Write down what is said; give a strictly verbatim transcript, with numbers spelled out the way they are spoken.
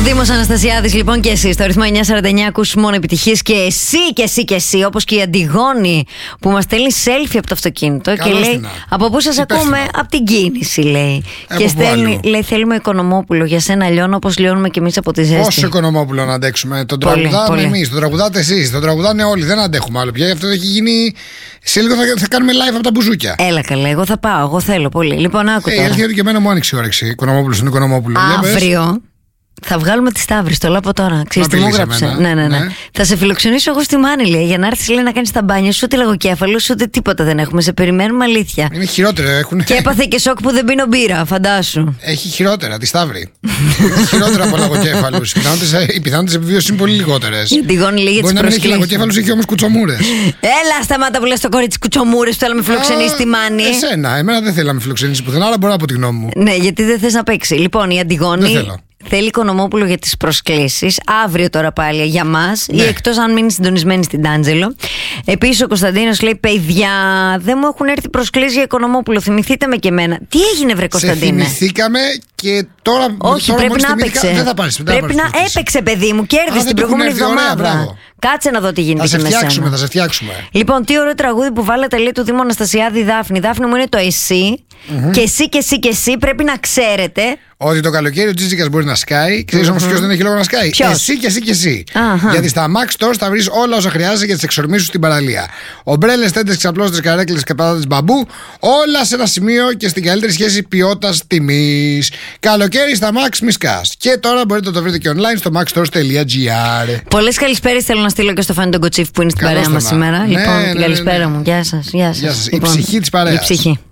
Δήμος Αναστασιάδης, λοιπόν, και εσύ στο ρυθμό εννιά σαράντα εννιά ακούς μόνο επιτυχίες. Και εσύ και εσύ και εσύ, όπως και η Αντιγόνη που μας στέλνει selfie από το αυτοκίνητο. Καλώς και λέει: την. Από πού σας ακούμε? Από την κίνηση, λέει. Ε, και στέλνει, άλλο. λέει: Θέλουμε Οικονομόπουλο για σένα, λιώνω όπως λιώνουμε και εμείς από τη ζέστη. Πόσο Οικονομόπουλο να αντέξουμε? Τον Πολύ, τραγουδάμε πολύ. εμείς, τον τραγουδάτε εσείς, τον τραγουδάνε όλοι. Δεν αντέχουμε άλλο πια. Αυτό έχει γίνει. Σε λίγο θα, θα κάνουμε live από τα μπουζούκια. Έλα καλέ, εγώ θα πάω, εγώ θέλω πολύ. Λοιπόν, άκου Ε, η τώρα. αλήθεια είναι και εμένα μου άνοιξε η όρεξη. Οικονομόπουλο είναι Οικονομόπουλο. Για πες. Αύριο θα βγάλουμε τη Σταύρη, το λέω από τώρα. Ξέρεις τι μου απειλείς έγραψε? εμένα. Ναι, ναι, ναι, Ναι. Θα σε φιλοξενήσω εγώ στη Μάνη, λέει, για να έρθει, λέει, να κάνει τα μπάνια σου. Ούτε λαγοκέφαλο, ούτε τίποτα δεν έχουμε. Σε περιμένουμε, αλήθεια. Είναι χειρότερα. Έχουν... Και έπαθε και σοκ που δεν πίνω μπύρα, φαντάσου. Έχει χειρότερα, τη Σταύρη. Έχει χειρότερα από λαγοκέφαλου. Οι πιθανότητε επιβίωση είναι πολύ λιγότερε. Η Αντιγόνη λέει για Μπορεί τις να μην έχει προσκλήσεις. λαγοκέφαλου, έχει όμω κουτσομούρε. Έλα, σταμάτα που λες το κορίτσι κουτσομούρες που θέλει να με φιλοξενήσει στη Μάνη. Εσένα, εμένα δεν θέλει να με φιλοξενήσει πουθενά, αλλά μπορώ να πω τη γνώμη μου. Ναι, γιατί δεν θες να παίξει. Λοιπόν, η Δεν Αντιγόνη θέλω. θέλει Οικονομόπουλο για τις προσκλήσεις. Αύριο τώρα πάλι για μας, Ναι. ή εκτός αν μείνει συντονισμένη στην Τάντζελο. Επίσης ο Κωνσταντίνος λέει: Παιδιά, δεν μου έχουν έρθει προσκλήσεις για Οικονομόπουλο. Θυμηθείτε με και εμένα. Τι έγινε, βρε Σε Κωνσταντίνε? θυμηθήκαμε και τώρα. Όχι, τώρα πρέπει μόλις να θυμήθηκα, έπαιξε. Δεν θα πάρεις, δεν θα Πρέπει πάρεις να προσκλήσεις. έπαιξε, παιδί μου. Α, Κέρδισε δεν την του έχουν προηγούμενη έρθει, ωραία, εβδομάδα. μπράβο. Κάτσε να δω τι γίνεται Θα σε και με φτιάξουμε, σένα. θα σε φτιάξουμε. Λοιπόν, τι ωραίο τραγούδι που βάλατε, λέει, του Δήμου Αναστασιάδη Δάφνη. Δάφνη μου, είναι το εσύ. Και εσύ και εσύ και εσύ πρέπει να ξέρετε. Ότι το καλοκαίρι ο Τζίτζικας μπορεί να σκάει. Ξέρεις όμως ποιος δεν έχει λόγο να σκάει? Ποιος? Εσύ και εσύ και εσύ. Αχα. Γιατί στα Max Stores θα βρεις όλα όσα χρειάζεσαι για τις εξορμήσεις σου στην παραλία. Ομπρέλες, τέντες, ξαπλώστρες, καρέκλες και πατάτες μπαμπού. Όλα σε ένα σημείο και στην καλύτερη σχέση ποιότητας τιμής. Καλοκαίρι στα Max Μισκάς. Και τώρα μπορείτε να το βρείτε και online στο maxstores τελεία gr. Πολλές καλησπέρες θέλω να στείλω και στο Φάνη τον Κοτσίφ που είναι στην Καλώς παρέα μας το να. σήμερα. Ναι, Λοιπόν, ναι, την ναι, καλησπέρα ναι. μου. Γεια σας. Γεια σας. Γεια σας. Η Λοιπόν, ψυχή της παρέας. Η ψυχή.